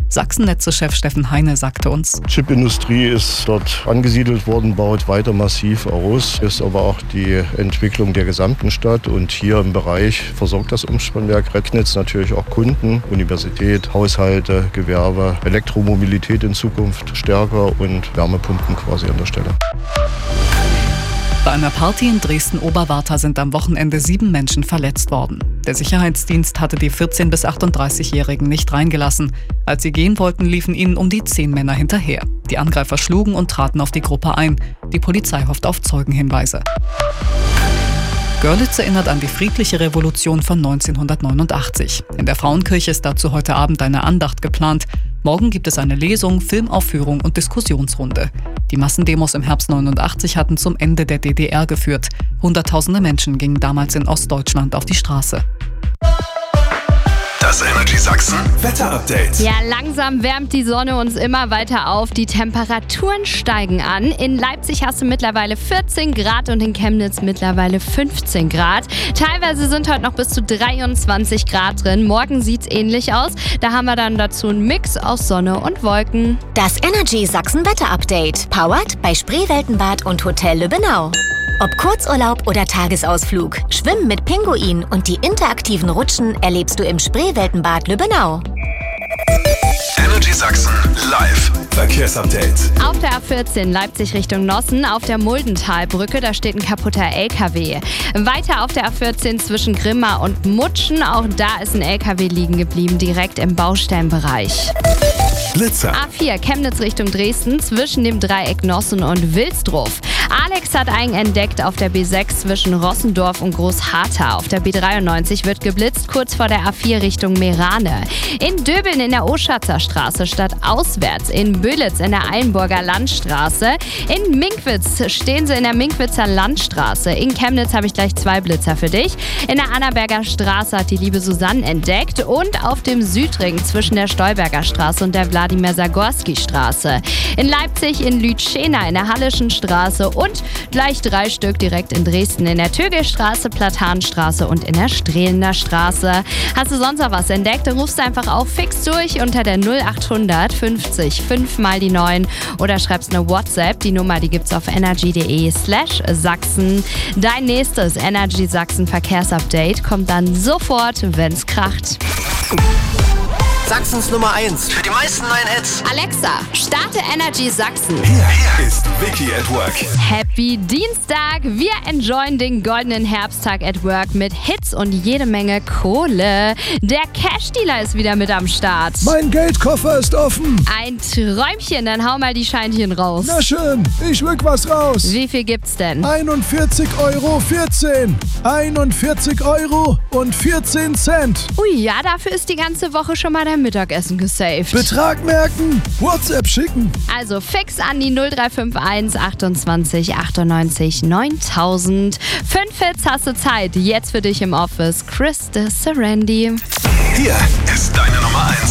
Sachsen-Netze-Chef Steffen Heine sagte uns: Chipindustrie ist dort angesiedelt worden, baut weiter massiv aus, ist aber auch die Entwicklung der gesamten Stadt. Und hier im Bereich versorgt das Umspannwerk Recknitz natürlich auch Kunden, Universität, Haushalte, Gewerbe, Elektromobilität in Zukunft stärker und Wärmepumpen quasi an der Stelle. Bei einer Party in Dresden-Oberwarta sind am Wochenende 7 Menschen verletzt worden. Der Sicherheitsdienst hatte die 14- bis 38-Jährigen nicht reingelassen. Als sie gehen wollten, liefen ihnen um die 10 Männer hinterher. Die Angreifer schlugen und traten auf die Gruppe ein. Die Polizei hofft auf Zeugenhinweise. Görlitz erinnert an die friedliche Revolution von 1989. In der Frauenkirche ist dazu heute Abend eine Andacht geplant. Morgen gibt es eine Lesung, Filmaufführung und Diskussionsrunde. Die Massendemos im Herbst 89 hatten zum Ende der DDR geführt. Hunderttausende Menschen gingen damals in Ostdeutschland auf die Straße. Das Energy Sachsen Wetter-Update. Ja, langsam wärmt die Sonne uns immer weiter auf. Die Temperaturen steigen an. In Leipzig hast du mittlerweile 14 Grad und in Chemnitz mittlerweile 15 Grad. Teilweise sind heute noch bis zu 23 Grad drin. Morgen sieht's ähnlich aus. Da haben wir dann dazu einen Mix aus Sonne und Wolken. Das Energy Sachsen Wetter-Update. Powered bei Spreeweltenbad und Hotel Lübbenau. Ob Kurzurlaub oder Tagesausflug, Schwimmen mit Pinguin und die interaktiven Rutschen erlebst du im Spreeweltenbad Lübbenau. Energy Sachsen live Verkehrsupdate. Auf der A14 Leipzig Richtung Nossen, auf der Muldentalbrücke, da steht ein kaputter LKW. Weiter auf der A14 zwischen Grimma und Mutschen, auch da ist ein LKW liegen geblieben, direkt im Baustellenbereich. Blitzer. A4 Chemnitz Richtung Dresden, zwischen dem Dreieck Nossen und Wilsdruff. Alex hat einen entdeckt auf der B6 zwischen Rossendorf und Großharthau. Auf der B93 wird geblitzt, kurz vor der A4 Richtung Meerane. In Döbeln in der Oschatzer Straße statt auswärts. In Bülitz in der Eilenburger Landstraße. In Minkwitz stehen sie in der Minkwitzer Landstraße. In Chemnitz habe ich gleich 2 Blitzer für dich. In der Annaberger Straße hat die liebe Susanne entdeckt. Und auf dem Südring zwischen der Stolberger Straße und der Wladimir-Sagorski-Straße. In Leipzig in Lütschena in der Hallischen Straße und gleich 3 Stück direkt in Dresden in der Tögelstraße, Platanenstraße und in der Strehlener Straße. Hast du sonst noch was entdeckt? Dann rufst du einfach auch fix durch unter der 0800 50 5 mal die 9 oder schreibst eine WhatsApp. Die Nummer, die gibt's auf energy.de/Sachsen. Dein nächstes Energy Sachsen Verkehrsupdate kommt dann sofort, wenn's kracht. Sachsens Nummer 1 für die meisten neuen Hits. Alexa, starte Energy Sachsen. Hier ist Vicky at Work. Happy Dienstag! Wir enjoyen den goldenen Herbsttag at Work mit Hits und jede Menge Kohle. Der Cash-Dealer ist wieder mit am Start. Mein Geldkoffer ist offen. Ein Träumchen, dann hau mal die Scheinchen raus. Na schön, ich rück was raus. Wie viel gibt's denn? 41,14 Euro. 41 Euro und 14 Cent. Ui, ja, dafür ist die ganze Woche schon mal dein Mittagessen gesaved. Betrag merken, WhatsApp schicken. Also fix an die 0351 28 98 9000. 5 Hits hast du Zeit. Jetzt für dich im Office. Chris de Serendi. Hier ist deine Nummer 1.